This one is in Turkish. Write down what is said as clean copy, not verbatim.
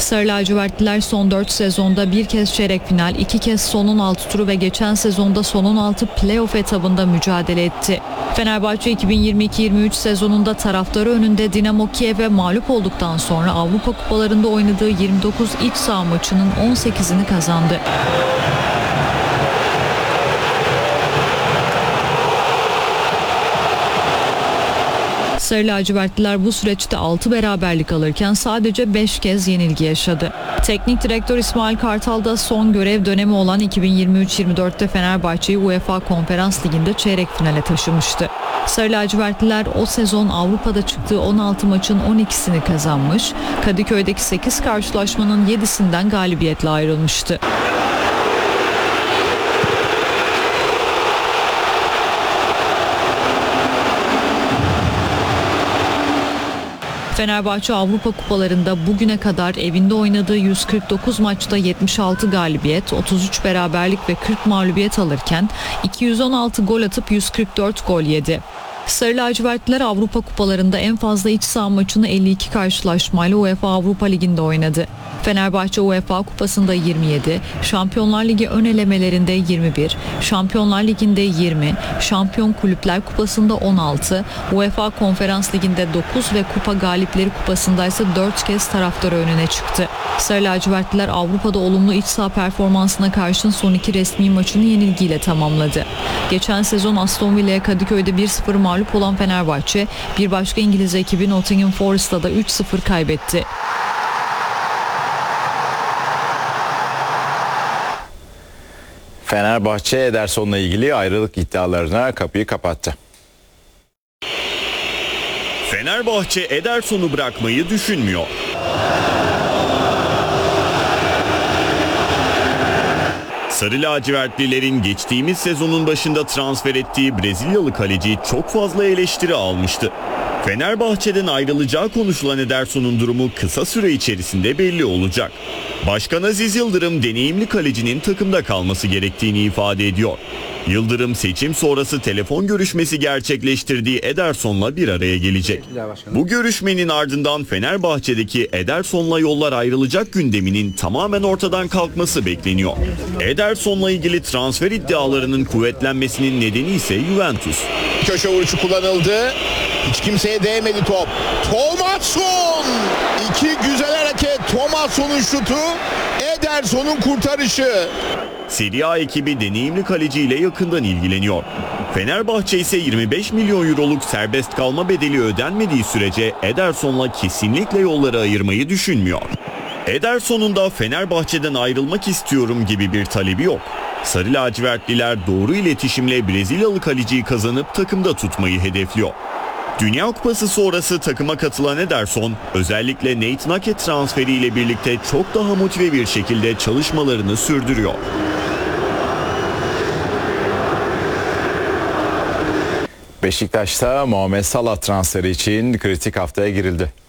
Sarı lacivertliler son 4 sezonda bir kez çeyrek final, 2 kez son 16 turu ve geçen sezonda son 16 playoff etabında mücadele etti. Fenerbahçe 2022-23 sezonunda taraftarı önünde Dinamo Kiev'e mağlup olduktan sonra Avrupa Kupalarında oynadığı 29 iç saha maçının 18'ini kazandı. Sarı lacivertliler bu süreçte 6 beraberlik alırken sadece 5 kez yenilgi yaşadı. Teknik direktör İsmail Kartal da son görev dönemi olan 2023-24'te Fenerbahçe'yi UEFA Konferans Ligi'nde çeyrek finale taşımıştı. Sarı lacivertliler o sezon Avrupa'da çıktığı 16 maçın 12'sini kazanmış, Kadıköy'deki 8 karşılaşmanın 7'sinden galibiyetle ayrılmıştı. Fenerbahçe Avrupa Kupalarında bugüne kadar evinde oynadığı 149 maçta 76 galibiyet, 33 beraberlik ve 40 mağlubiyet alırken 216 gol atıp 144 gol yedi. Sarı lacivertliler Avrupa Kupalarında en fazla iç saha maçını 52 karşılaşmayla UEFA Avrupa Ligi'nde oynadı. Fenerbahçe UEFA Kupası'nda 27, Şampiyonlar Ligi ön elemelerinde 21, Şampiyonlar Ligi'nde 20, Şampiyon Kulüpler Kupası'nda 16, UEFA Konferans Ligi'nde 9 ve Kupa Galipleri Kupası'nda ise 4 kez taraftarı önüne çıktı. Sarı lacivertliler Avrupa'da olumlu iç saha performansına karşın son 2 resmi maçını yenilgiyle tamamladı. Geçen sezon Aston Villa'ya Kadıköy'de 1-0 mağlup olan Fenerbahçe, bir başka İngiliz ekibi Nottingham Forest'ta da 3-0 kaybetti. Fenerbahçe Ederson'la ilgili ayrılık iddialarına kapıyı kapattı. Fenerbahçe Ederson'u bırakmayı düşünmüyor. Sarı lacivertlilerin geçtiğimiz sezonun başında transfer ettiği Brezilyalı kaleci çok fazla eleştiri almıştı. Fenerbahçe'den ayrılacağı konuşulan Ederson'un durumu kısa süre içerisinde belli olacak. Başkan Aziz Yıldırım deneyimli kalecinin takımda kalması gerektiğini ifade ediyor. Yıldırım seçim sonrası telefon görüşmesi gerçekleştirdiği Ederson'la bir araya gelecek. Bu görüşmenin ardından Fenerbahçe'deki Ederson'la yollar ayrılacak gündeminin tamamen ortadan kalkması bekleniyor. Ederson'la ilgili transfer iddialarının kuvvetlenmesinin nedeni ise Juventus. Köşe vuruşu kullanıldı. Hiç kimseye değmedi top. Thomasson! İki güzel hareket. Thomasson'un şutu, Ederson'un kurtarışı. Serie A ekibi deneyimli kaleciyle yakından ilgileniyor. Fenerbahçe ise 25 milyon euroluk serbest kalma bedeli ödenmediği sürece Ederson'la kesinlikle yolları ayırmayı düşünmüyor. Ederson'un da Fenerbahçe'den ayrılmak istiyorum gibi bir talebi yok. Sarı lacivertliler doğru iletişimle Brezilyalı kaleciyi kazanıp takımda tutmayı hedefliyor. Dünya Kupası sonrası takıma katılan Ederson, özellikle Nathan Ake transferiyle birlikte çok daha motive bir şekilde çalışmalarını sürdürüyor. Beşiktaş'ta Muhammed Salah transferi için kritik haftaya girildi.